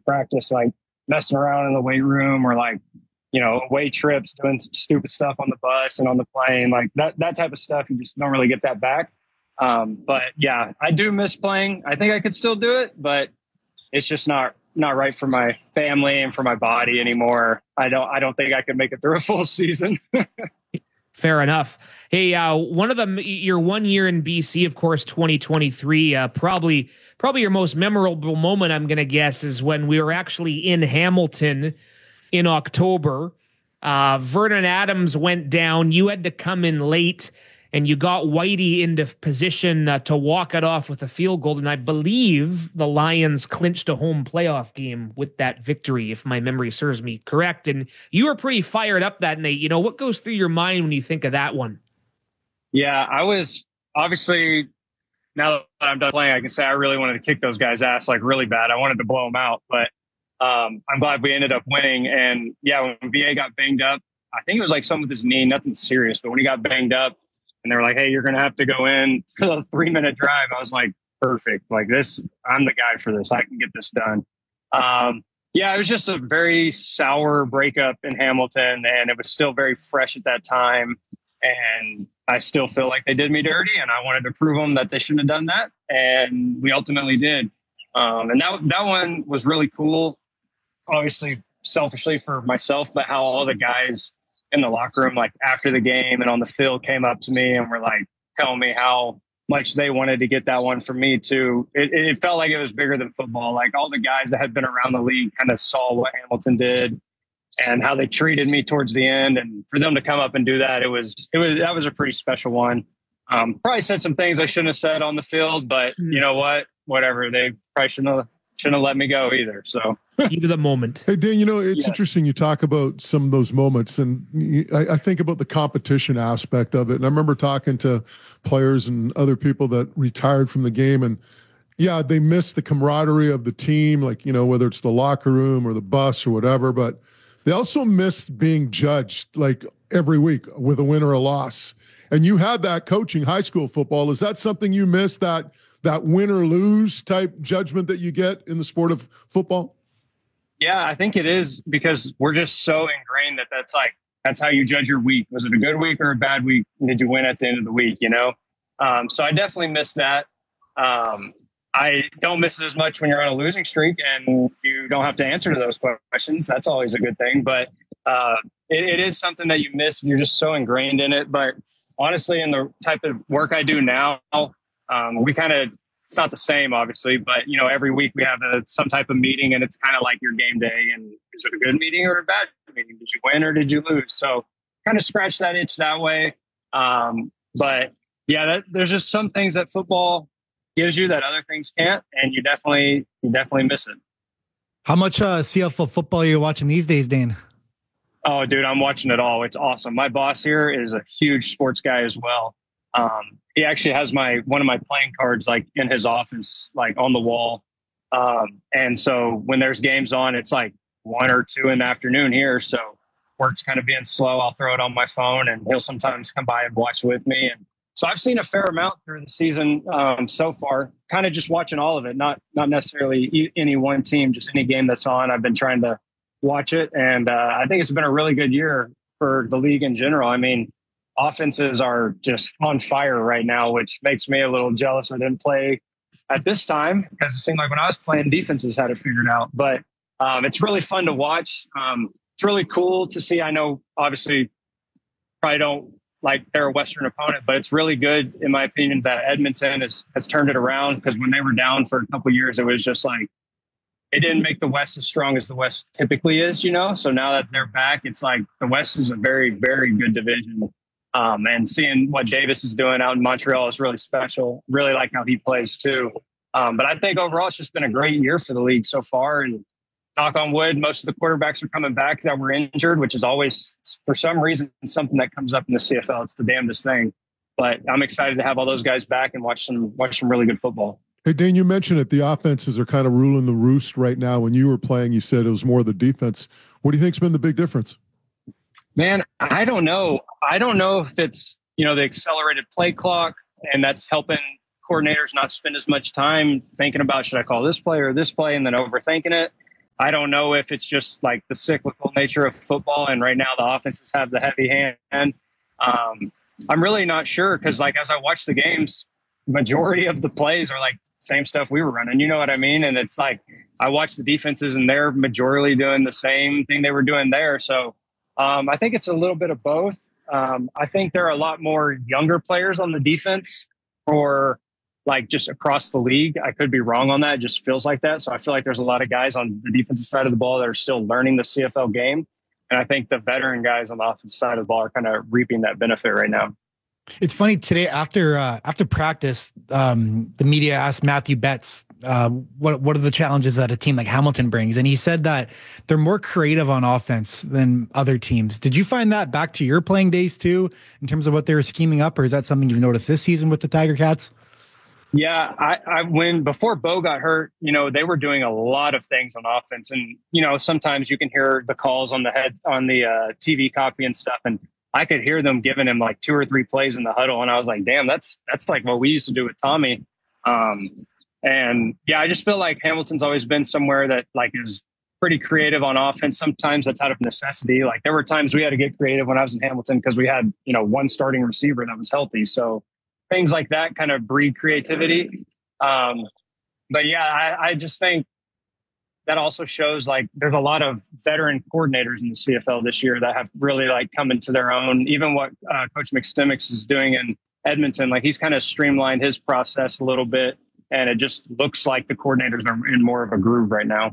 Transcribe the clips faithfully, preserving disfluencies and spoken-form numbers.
practice, like messing around in the weight room or like, you know, away trips, doing stupid stuff on the bus and on the plane, like that, that type of stuff. You just don't really get that back. Um, but yeah, I do miss playing. I think I could still do it, but it's just not, not right for my family and for my body anymore. I don't, I don't think I could make it through a full season. Fair enough. Hey, uh, one of them, your one year in B C, of course, twenty twenty-three, uh, probably, probably your most memorable moment, I'm going to guess, is when we were actually in Hamilton in October. Uh, Vernon Adams went down. You had to come in late, and you got Whitey into position uh, to walk it off with a field goal. And I believe the Lions clinched a home playoff game with that victory, if my memory serves me correct. And you were pretty fired up that night. You know, what goes through your mind when you think of that one? Yeah, I was obviously, now that I'm done playing, I can say I really wanted to kick those guys' ass like really bad. I wanted to blow them out, but um, I'm glad we ended up winning. And yeah, when V A got banged up, I think it was like something with his knee, nothing serious, but when he got banged up, and they were like, hey, you're going to have to go in for the three minute drive. I was like, perfect. Like this, I'm the guy for this. I can get this done. Um, yeah, it was just a very sour breakup in Hamilton, and it was still very fresh at that time. And I still feel like they did me dirty, and I wanted to prove them that they shouldn't have done that. And we ultimately did. Um, and that, that one was really cool, obviously selfishly for myself, but how all the guys in the locker room, like after the game and on the field, came up to me and were like telling me how much they wanted to get that one from me too. It, it felt like it was bigger than football. Like all the guys that had been around the league kind of saw what Hamilton did and how they treated me towards the end. And for them to come up and do that, it was, it was, that was a pretty special one. Um, probably said some things I shouldn't have said on the field, but mm. you know what, whatever, they probably shouldn't have, shouldn't have let me go either. So heat of the moment. Hey, Dan, you know, it's yes. interesting. You talk about some of those moments, and I, I think about the competition aspect of it. And I remember talking to players and other people that retired from the game, and yeah, they miss the camaraderie of the team, like, you know, whether it's the locker room or the bus or whatever, but they also miss being judged like every week with a win or a loss. And you had that coaching high school football. Is that something you miss, that that win or lose type judgment that you get in the sport of football? Yeah, I think it is, because we're just so ingrained that that's like, that's how you judge your week. Was it a good week or a bad week? Did you win at the end of the week, you know? Um, so I definitely miss that. Um, I don't miss it as much when you're on a losing streak and you don't have to answer to those questions. That's always a good thing. But uh, it, it is something that you miss. You're just so ingrained in it. But honestly, in the type of work I do now, um, we kind of, it's not the same, obviously, but, you know, every week we have a, some type of meeting, and it's kind of like your game day. And is it a good meeting or a bad meeting? Did you win or did you lose? So kind of scratch that itch that way. Um, but yeah, that, there's just some things that football gives you that other things can't, and you definitely, you definitely miss it. How much uh, C F L football are you watching these days, Dane? Oh, dude, I'm watching it all. It's awesome. My boss here is a huge sports guy as well. Um, he actually has my, one of my playing cards, like in his office, like on the wall. Um, and so when there's games on, it's like one or two in the afternoon here. So work's kind of being slow. I'll throw it on my phone, and he'll sometimes come by and watch with me. And so I've seen a fair amount through the season um, so far, kind of just watching all of it, not, not necessarily any one team, just any game that's on. I've been trying to watch it. And uh, I think it's been a really good year for the league in general. I mean, offenses are just on fire right now, which makes me a little jealous I didn't play at this time, because it seemed like when I was playing, defenses had it figured out. But um, it's really fun to watch. Um, it's really cool to see. I know, obviously, probably don't like they're a Western opponent, but it's really good, in my opinion, that Edmonton has, has turned it around, because when they were down for a couple of years, it was just like, it didn't make the West as strong as the West typically is, you know? So now that they're back, it's like the West is a very, very good division. Um, and seeing what Davis is doing out in Montreal is really special. Really like how he plays too. Um, but I think overall it's just been a great year for the league so far. And knock on wood, most of the quarterbacks are coming back that were injured, which is always, for some reason, something that comes up in the C F L. It's the damnedest thing. But I'm excited to have all those guys back and watch some watch some really good football. Hey, Dane, you mentioned it. The offenses are kind of ruling the roost right now. When you were playing, you said it was more the defense. What do you think's been the big difference? Man, I don't know. I don't know if it's, you know, the accelerated play clock, and that's helping coordinators not spend as much time thinking about, should I call this play or this play, and then overthinking it. I don't know if it's just like the cyclical nature of football, and right now the offenses have the heavy hand. Um, I'm really not sure because, like, as I watch the games, majority of the plays are like same stuff we were running. You know what I mean? And it's like I watch the defenses, and they're majority doing the same thing they were doing there. So um, I think it's a little bit of both. Um, I think there are a lot more younger players on the defense for like just across the league. I could be wrong on that. It just feels like that. So I feel like there's a lot of guys on the defensive side of the ball that are still learning the C F L game. And I think the veteran guys on the offensive side of the ball are kind of reaping that benefit right now. It's funny today after uh, after practice, um, the media asked Matthew Betts, uh, what what are the challenges that a team like Hamilton brings, and he said that they're more creative on offense than other teams. Did you find that back to your playing days too, in terms of what they were scheming up, or is that something you've noticed this season with the Tiger Cats? Yeah, I, I when before Bo got hurt, you know, they were doing a lot of things on offense, and you know, sometimes you can hear the calls on the head on the uh, T V copy and stuff, and I could hear them giving him like two or three plays in the huddle, and I was like, "Damn, that's that's like what we used to do with Tommy." Um, and yeah, I just feel like Hamilton's always been somewhere that like is pretty creative on offense. Sometimes that's out of necessity. Like there were times we had to get creative when I was in Hamilton because we had you know one starting receiver that was healthy, so. Things like that kind of breed creativity. Um, but yeah, I, I just think that also shows like there's a lot of veteran coordinators in the C F L this year that have really like come into their own. Even what uh, Coach McStimix is doing in Edmonton, like he's kind of streamlined his process a little bit, and it just looks like the coordinators are in more of a groove right now.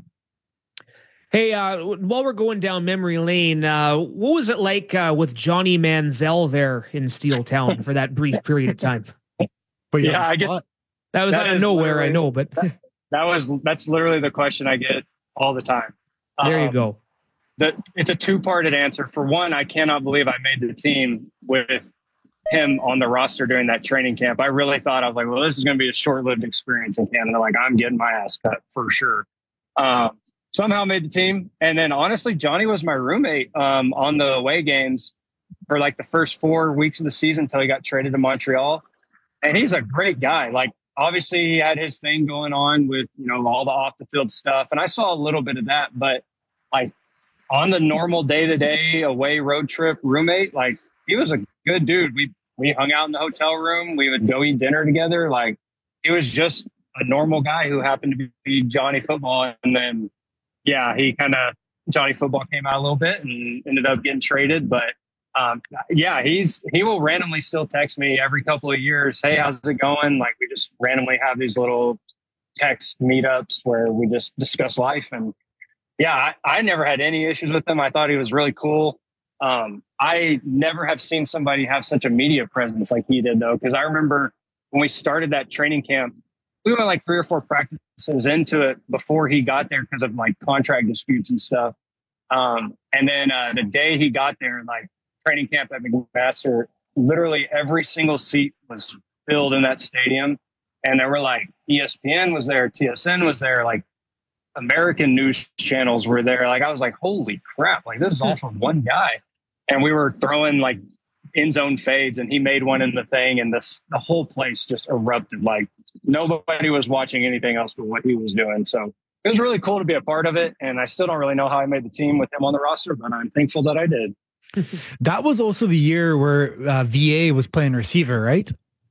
Hey, uh, while we're going down memory lane, uh, what was it like uh, with Johnny Manziel there in Steel Town for that brief period of time? But yeah, I get that was that out of nowhere, I know, but that, that was that's literally the question I get all the time. There um, you go. The, it's a two-parted answer. For one, I cannot believe I made the team with him on the roster during that training camp. I really thought I was like, well, this is going to be a short-lived experience in Canada. Like I'm getting my ass cut for sure. Um, Somehow made the team. And then honestly, Johnny was my roommate um, on the away games for like the first four weeks of the season until he got traded to Montreal. And he's a great guy. Like obviously he had his thing going on with, you know, all the off the field stuff. And I saw a little bit of that, but like on the normal day to day away road trip roommate, like he was a good dude. We, we hung out in the hotel room. We would go eat dinner together. Like he was just a normal guy who happened to be Johnny Football. And then, yeah, he kind of Johnny Football came out a little bit and ended up getting traded. But um, yeah, he's he will randomly still text me every couple of years. Hey, how's it going? Like we just randomly have these little text meetups where we just discuss life. And yeah, I, I never had any issues with him. I thought he was really cool. Um, I never have seen somebody have such a media presence like he did, though, because I remember when we started that training camp, we went like three or four practices into it before he got there because of like contract disputes and stuff. Um, and then uh, the day he got there, like training camp at McMaster, literally every single seat was filled in that stadium. And there were like E S P N was there, T S N was there, like American news channels were there. Like I was like, holy crap, like this is all from one guy. And we were throwing like end zone fades and he made one in the thing and this, the whole place just erupted. Like nobody was watching anything else but what he was doing. So it was really cool to be a part of it. And I still don't really know how I made the team with him on the roster, but I'm thankful that I did. That was also the year where uh, V A was playing receiver, right?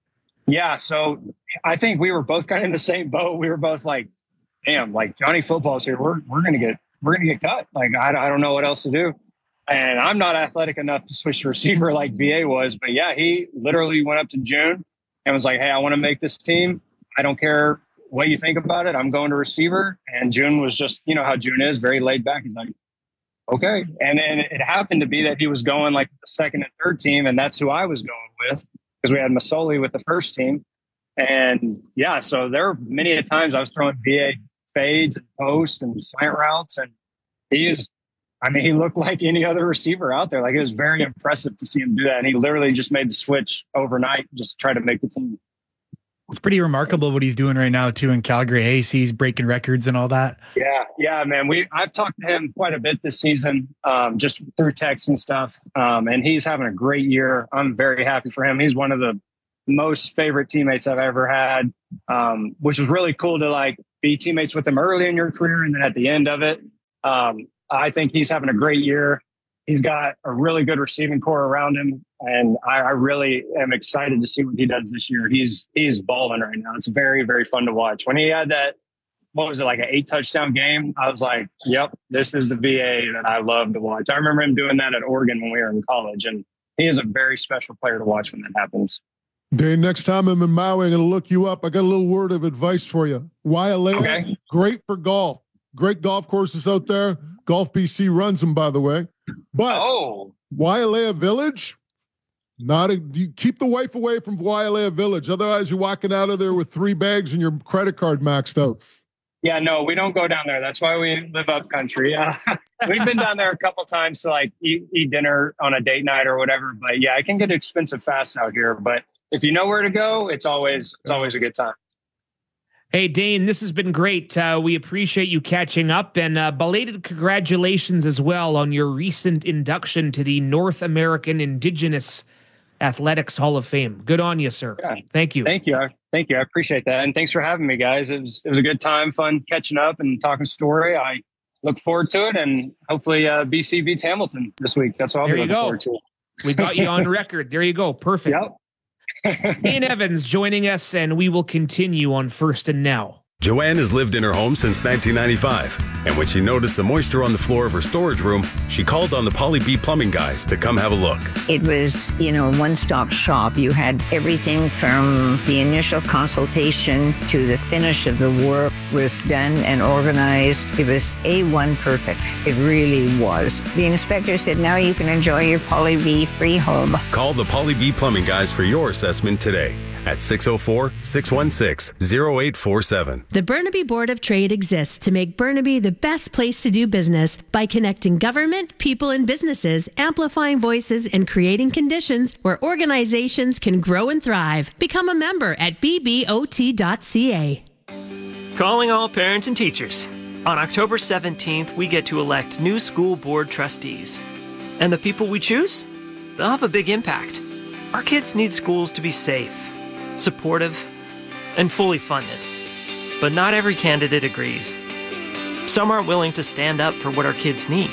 Yeah. So I think we were both kind of in the same boat. We were both like, damn, like Johnny Football's here. We're, we're going to get, we're going to get cut. Like, I, I don't know what else to do. And I'm not athletic enough to switch to receiver like V A was, but yeah, he literally went up to June and was like, hey, I want to make this team. I don't care what you think about it. I'm going to receiver. And June was just, you know how June is, very laid back. He's like, okay. And then it happened to be that he was going like the second and third team. And that's who I was going with because we had Masoli with the first team. And yeah, so there were many a times I was throwing V A fades and post and slant routes. And he is, I mean, he looked like any other receiver out there. Like it was very impressive to see him do that. And he literally just made the switch overnight, just to try to make the team. It's pretty remarkable what he's doing right now too in Calgary. Hey, he's breaking records and all that. Yeah. Yeah, man. We, I've talked to him quite a bit this season, um, just through text and stuff. Um, and he's having a great year. I'm very happy for him. He's one of the most favorite teammates I've ever had, um, which was really cool to like be teammates with him early in your career. And then at the end of it, Um, I think he's having a great year. He's got a really good receiving core around him, and I, I really am excited to see what he does this year. He's he's balling right now. It's very, very fun to watch. When he had that, what was it, like an eight touchdown game, I was like, yep, this is the V A that I love to watch. I remember him doing that at Oregon when we were in college, and he is a very special player to watch when that happens. Dane, next time I'm in Maui, I'm going to look you up. I got a little word of advice for you. Wailea, Okay. Great for golf. Great golf courses out there. Golf B C runs them, by the way. But Oh, Wailea Village, not a, you keep the wife away from Wailea Village. Otherwise, you're walking out of there with three bags and your credit card maxed out. yeah, no, we don't go down there. That's why we live up country. Uh, we've been down there a couple times to like eat, eat dinner on a date night or whatever. But yeah, it can get expensive fast out here. But if you know where to go, it's always it's always a good time. Hey, Dane, this has been great. Uh, we appreciate you catching up, and uh, belated congratulations as well on your recent induction to the North American Indigenous Athletics Hall of Fame. Good on you, sir. Yeah. Thank you. Thank you. I, thank you. I appreciate that. And thanks for having me, guys. It was, it was a good time, fun catching up and talking story. I look forward to it, and hopefully uh, B C beats Hamilton this week. That's what I'll There be you looking go. forward to. We got you on record. There you go. Perfect. Yep. Dane Evans joining us, and we will continue on First and Now. Joanne has lived in her home since nineteen ninety-five, and when she noticed the moisture on the floor of her storage room, she called on the Polly B Plumbing guys to come have a look. It was, you know, a one-stop shop. You had everything from the initial consultation to the finish of the work was done and organized. It was A one perfect. It really was. The inspector said, now you can enjoy your Polly B free home. Call the Polly B Plumbing guys for your assessment today at six oh four, six one six, oh eight four seven. The Burnaby Board of Trade exists to make Burnaby the best place to do business by connecting government, people, and businesses, amplifying voices, and creating conditions where organizations can grow and thrive. Become a member at b b o t dot c a. Calling all parents and teachers. On October seventeenth, we get to elect new school board trustees. And the people we choose? They'll have a big impact. Our kids need schools to be safe, supportive, and fully funded. But not every candidate agrees. Some aren't willing to stand up for what our kids need.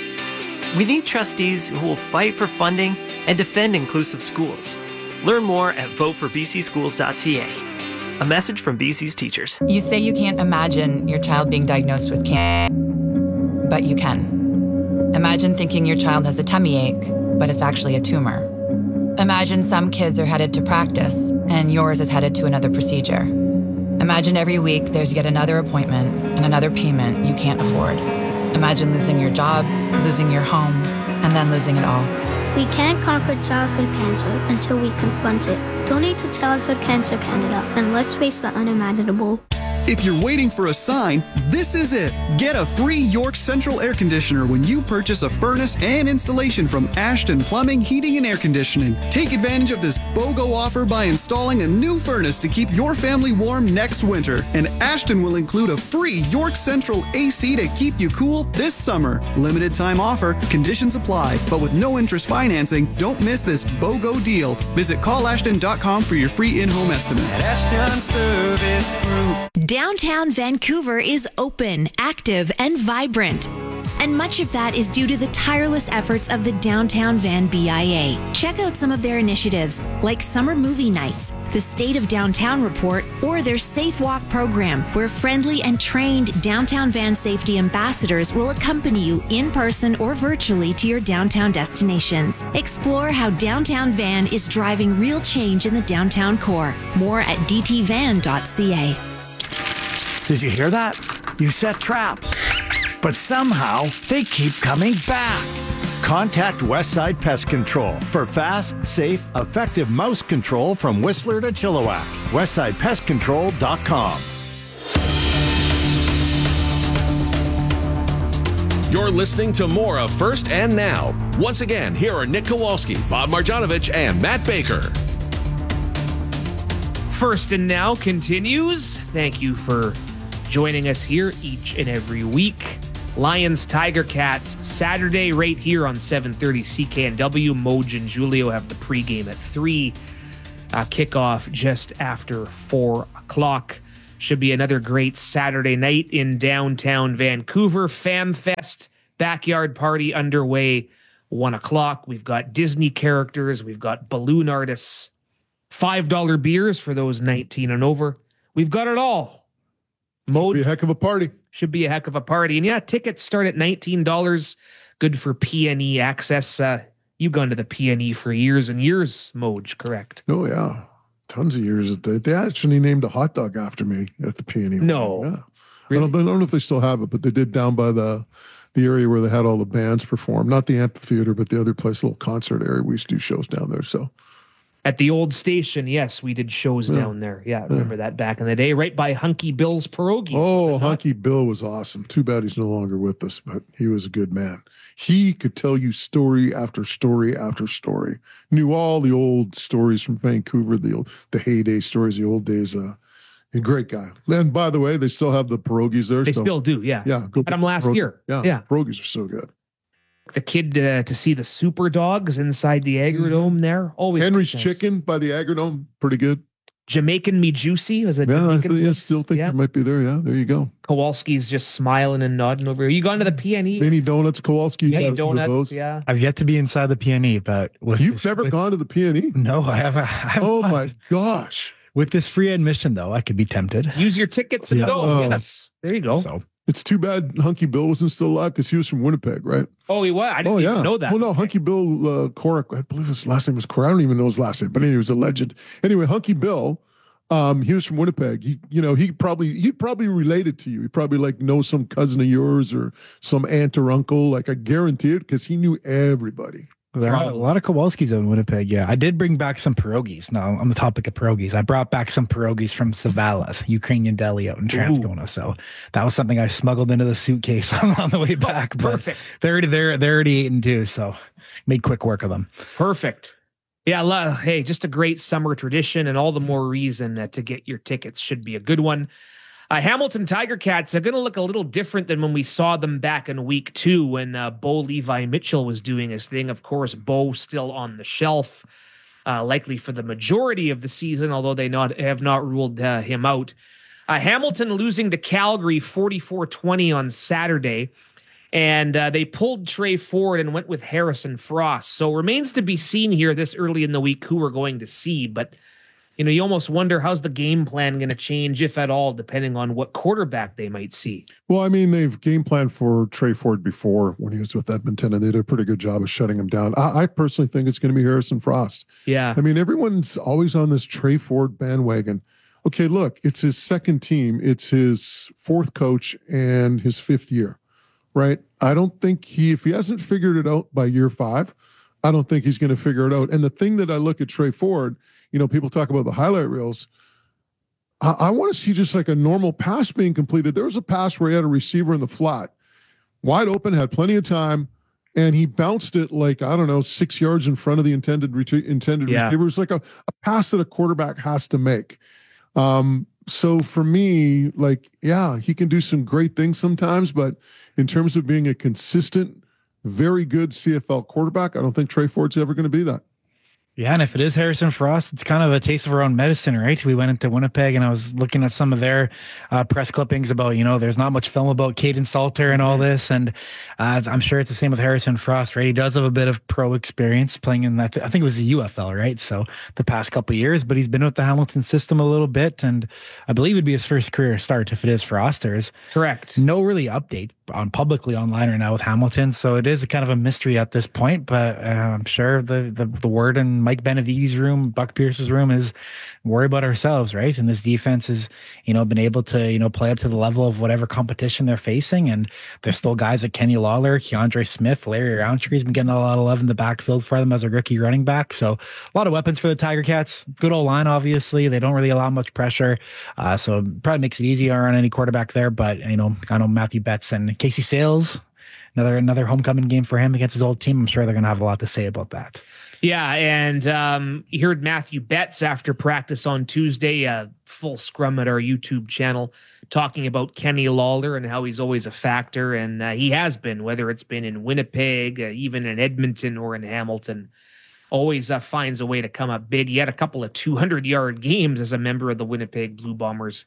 We need trustees who will fight for funding and defend inclusive schools. Learn more at vote for b c schools dot c a. A message from B C's teachers. You say you can't imagine your child being diagnosed with cancer, but you can. Imagine thinking your child has a tummy ache, but it's actually a tumor. Imagine some kids are headed to practice, and yours is headed to another procedure. Imagine every week there's yet another appointment and another payment you can't afford. Imagine losing your job, losing your home, and then losing it all. We can't conquer childhood cancer until we confront it. Donate to Childhood Cancer Canada, and let's face the unimaginable. If you're waiting for a sign, this is it. Get a free York Central air conditioner when you purchase a furnace and installation from Ashton Plumbing, Heating, and Air Conditioning. Take advantage of this BOGO offer by installing a new furnace to keep your family warm next winter. And Ashton will include a free York Central A C to keep you cool this summer. Limited time offer, conditions apply, but with no interest financing, don't miss this BOGO deal. Visit call ashton dot com for your free in-home estimate. At Ashton Service Group. Downtown Vancouver is open, active, and vibrant. And much of that is due to the tireless efforts of the Downtown Van B I A. Check out some of their initiatives, like summer movie nights, the State of Downtown Report, or their Safe Walk program, where friendly and trained Downtown Van safety ambassadors will accompany you in person or virtually to your downtown destinations. Explore how Downtown Van is driving real change in the downtown core. More at d t van dot c a. Did you hear that? You set traps, but somehow they keep coming back. Contact Westside Pest Control for fast, safe, effective mouse control from Whistler to Chilliwack. westside pest control dot com. You're listening to more of First and Now. Once again, here are Nick Kowalski, Bob Marjanovic, and Matt Baker. First and Now continues. Thank you for joining us here each and every week. Lions, Tiger Cats, Saturday right here on seven thirty C K N W. Moj and Julio have the pregame at three. Uh, kickoff just after four o'clock. Should be another great Saturday night in downtown Vancouver. FamFest backyard party underway, one o'clock. We've got Disney characters. We've got balloon artists. five dollar beers for those nineteen and over. We've got it all. Mode. Should be a heck of a party. Should be a heck of a party. And yeah, tickets start at nineteen dollars. Good for P and E access. Uh, you've gone to the P and E for years and years, Moj, correct? Oh, yeah. Tons of years. They, they actually named a hot dog after me at the P and E. No. Yeah. Really? I, don't, I don't know if they still have it, but they did down by the the area where they had all the bands perform. Not the amphitheater, but the other place, little concert area. We used to do shows down there. So at the old station, yes, we did shows yeah. down there. Yeah, I remember yeah. that back in the day, right by Hunky Bill's Pierogies. Oh, Hunky Bill was awesome. Too bad he's no longer with us, but he was a good man. He could tell you story after story after story. Knew all the old stories from Vancouver, the old, the heyday stories, the old days. Uh, a great guy. And by the way, they still have the pierogies there. They so, still do, yeah. Yeah. Go Had them last pierogi. year. Yeah. Yeah. Pierogies are so good. The kid uh, to see the Super Dogs inside the Agrodome there. Always Henry's Chicken by the Agrodome. Pretty good. Jamaican Me Juicy. Was it? Yeah, Jamaican I, th- I still think yeah. it might be there. Yeah, there you go. Kowalski's just smiling and nodding over here. You gone to the P and E? Mini Donuts, Kowalski. Mini Donuts, yeah. I've yet to be inside the P and E, but with You've this, never with, gone to the P and E? No, I haven't. I haven't oh, gone. my gosh. With this free admission, though, I could be tempted. Use your tickets and yeah. go. Oh. Yes. There you go. So it's too bad Hunky Bill wasn't still alive because he was from Winnipeg, right? Oh, he was? I didn't oh, yeah. even know that. Oh, no. Okay. Hunky Bill uh, Korak, I believe his last name was Korak. I don't even know his last name, but anyway, he was a legend. Anyway, Hunky Bill, um, he was from Winnipeg. He, you know, he probably, he probably related to you. He probably like knows some cousin of yours or some aunt or uncle. Like I guarantee it because he knew everybody. There are a lot of Kowalskis out in Winnipeg. Yeah, I did bring back some pierogies. Now, on the topic of pierogies, I brought back some pierogies from Savala's Ukrainian deli out in Transcona. Ooh. So that was something I smuggled into the suitcase on, on the way back. Oh, perfect. They're already they're they're already eaten too. So made quick work of them. Perfect. Yeah. Hey, just a great summer tradition, and all the more reason uh, to get your tickets. Should be a good one. Uh, Hamilton Tiger Cats are going to look a little different than when we saw them back in week two when uh, Bo Levi Mitchell was doing his thing. Of course, Bo still on the shelf, uh, likely for the majority of the season, although they not have not ruled uh, him out. Uh, Hamilton losing to Calgary forty-four twenty on Saturday, and uh, they pulled Trey Ford and went with Harrison Frost. So remains to be seen here this early in the week who we're going to see, but you know, you almost wonder how's the game plan going to change, if at all, depending on what quarterback they might see. Well, I mean, they've game planned for Trey Ford before when he was with Edmonton, and they did a pretty good job of shutting him down. I, I personally think it's going to be Harrison Frost. Yeah. I mean, everyone's always on this Trey Ford bandwagon. Okay, look, it's his second team. It's his fourth coach and his fifth year, right? I don't think he, if he hasn't figured it out by year five, I don't think he's going to figure it out. And the thing that I look at Trey Ford, you know, people talk about the highlight reels. I, I want to see just like a normal pass being completed. There was a pass where he had a receiver in the flat, wide open, had plenty of time, and he bounced it like, I don't know, six yards in front of the intended ret- intended yeah. receiver. It was like a, a pass that a quarterback has to make. Um, so for me, like, yeah, he can do some great things sometimes, but in terms of being a consistent, very good C F L quarterback, I don't think Trey Ford's ever going to be that. Yeah, and if it is Harrison Frost, it's kind of a taste of our own medicine, right? We went into Winnipeg, and I was looking at some of their uh, press clippings about, you know, there's not much film about Caden Salter and all this, and uh, I'm sure it's the same with Harrison Frost, right? He does have a bit of pro experience playing in that. I think it was the U F L, right? So the past couple of years, but he's been with the Hamilton system a little bit, and I believe it'd be his first career start if it is Frost. There's correct. No really update on publicly online right now with Hamilton, so it is a kind of a mystery at this point. But uh, I'm sure the the the word in Mike Benevides' room, Buck Pierce's room, is worry about ourselves, right? And this defense has, you know, been able to, you know, play up to the level of whatever competition they're facing. And there's still guys like Kenny Lawler, Keandre Smith, Larry Roundtree's been getting a lot of love in the backfield for them as a rookie running back. So a lot of weapons for the Tiger Cats. Good old line, obviously. They don't really allow much pressure, uh, so it probably makes it easier on any quarterback there. But you know, I know Matthew Betts and Casey Sales. Another another homecoming game for him against his old team. I'm sure they're going to have a lot to say about that. Yeah, and um, you heard Matthew Betts after practice on Tuesday, a full scrum at our YouTube channel, talking about Kenny Lawler and how he's always a factor, and uh, he has been, whether it's been in Winnipeg, uh, even in Edmonton or in Hamilton, always uh, finds a way to come up big. He had a couple of two hundred-yard games as a member of the Winnipeg Blue Bombers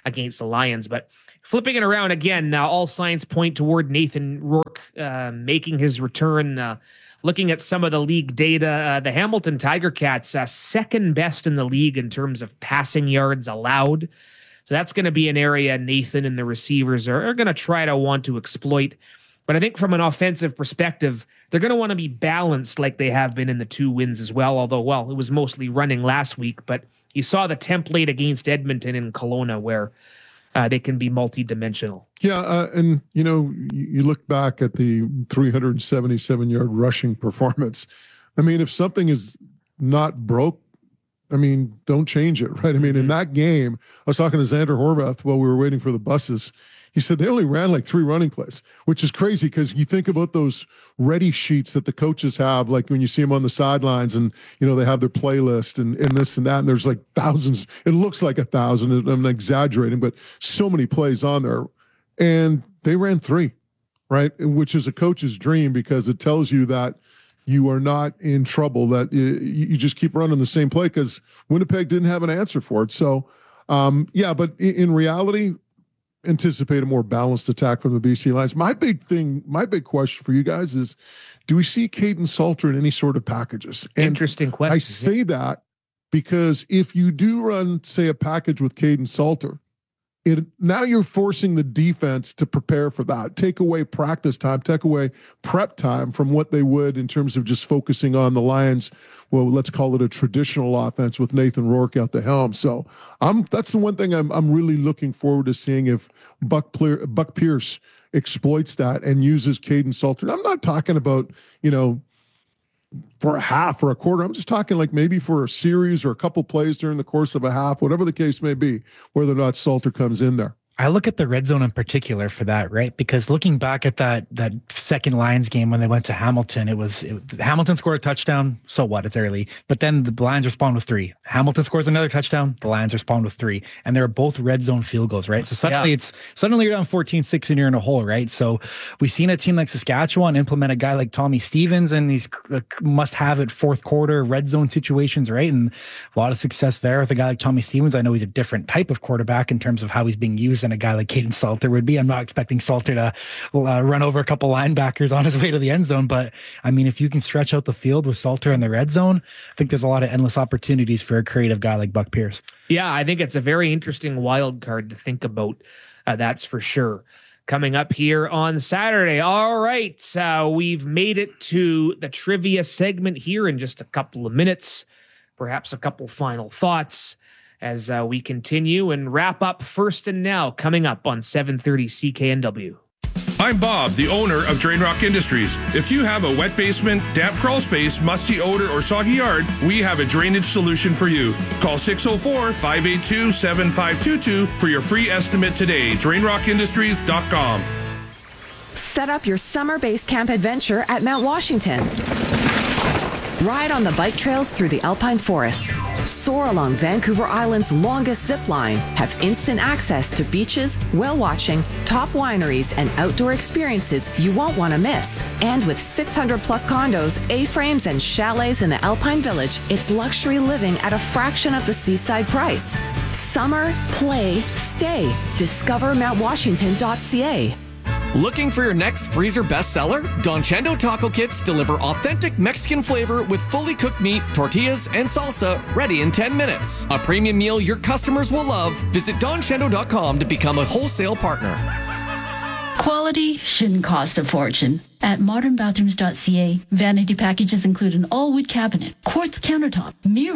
against the Lions. But flipping it around again, now all signs point toward Nathan Rourke uh, making his return. Uh, looking at some of the league data, uh, the Hamilton Tiger Cats uh, second best in the league in terms of passing yards allowed. So that's going to be an area Nathan and the receivers are, are going to try to want to exploit. But I think from an offensive perspective, they're going to want to be balanced like they have been in the two wins as well. Although, well, it was mostly running last week, but you saw the template against Edmonton and Kelowna where uh, they can be multi-dimensional. Yeah, uh, and, you know, you, you look back at the three hundred seventy-seven yard rushing performance. I mean, if something is not broke, I mean, don't change it, right? I mean, in that game, I was talking to Xander Horvath while we were waiting for the buses. He said they only ran like three running plays, which is crazy because you think about those ready sheets that the coaches have, like when you see them on the sidelines and, you know, they have their playlist and, and this and that, and there's like thousands. It looks like a thousand. I'm exaggerating, but so many plays on there. And they ran three, right? Which is a coach's dream because it tells you that you are not in trouble, that you, you just keep running the same play because Winnipeg didn't have an answer for it. So, um, yeah, but in, in reality, anticipate a more balanced attack from the B C Lions. My big thing, my big question for you guys is, do we see Kaidon Salter in any sort of packages? And interesting question. I say that because if you do run, say, a package with Kaidon Salter, it now you're forcing the defense to prepare for that. Take away practice time, take away prep time from what they would in terms of just focusing on the Lions. Well, let's call it a traditional offense with Nathan Rourke at the helm. So I'm that's the one thing I'm I'm really looking forward to seeing if Buck Ple- Buck Pierce exploits that and uses Kaidon Salter. I'm not talking about, you know, for a half or a quarter. I'm just talking like maybe for a series or a couple plays during the course of a half, whatever the case may be, whether or not Salter comes in there. I look at the red zone in particular for that, right? Because looking back at that that second Lions game when they went to Hamilton, it was it, Hamilton scored a touchdown. So what? It's early. But then the Lions respond with three. Hamilton scores another touchdown. The Lions respond with three. And they're both red zone field goals, right? So suddenly yeah. it's suddenly you're down fourteen six and you're in a hole, right? So we've seen a team like Saskatchewan implement a guy like Tommy Stevens in these uh, must have it fourth quarter red zone situations, right? And a lot of success there with a guy like Tommy Stevens. I know he's a different type of quarterback in terms of how he's being used than a guy like Kaidon Salter would be. I'm not expecting Salter to uh, run over a couple linebackers on his way to the end zone, but I mean, if you can stretch out the field with Salter in the red zone, I think there's a lot of endless opportunities for a creative guy like Buck Pierce. Yeah, I think it's a very interesting wild card to think about. Uh, that's for sure. Coming up here on Saturday. All right, uh, we've made it to the trivia segment here in just a couple of minutes. Perhaps a couple final thoughts as uh, we continue and wrap up First and Now coming up on seven thirty C K N W. I'm Bob, the owner of Drain Rock Industries. If you have a wet basement, damp crawl space, musty odor, or soggy yard, we have a drainage solution for you. Call six oh four, five eight two, seven five two two for your free estimate today. drain rock industries dot com. Set up your summer base camp adventure at Mount Washington. Ride on the bike trails through the alpine forests. Soar along Vancouver Island's longest zip line. Have instant access to beaches, whale watching, top wineries, and outdoor experiences you won't want to miss. And with six hundred plus condos, A-frames, and chalets in the Alpine Village, it's luxury living at a fraction of the seaside price. Summer, play, stay. Discover mount washington dot c a. Looking for your next freezer bestseller? Don Chendo Taco Kits deliver authentic Mexican flavor with fully cooked meat, tortillas, and salsa ready in ten minutes. A premium meal your customers will love. Visit don chendo dot com to become a wholesale partner. Quality shouldn't cost a fortune. At modern bathrooms dot c a, vanity packages include an all-wood cabinet, quartz countertop, mirror,